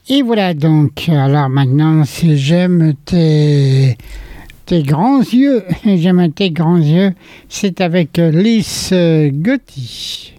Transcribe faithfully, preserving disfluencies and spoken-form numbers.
Et voilà donc, alors maintenant c'est J'aime tes, tes grands yeux, J'aime tes grands yeux, c'est avec Lys Gotti.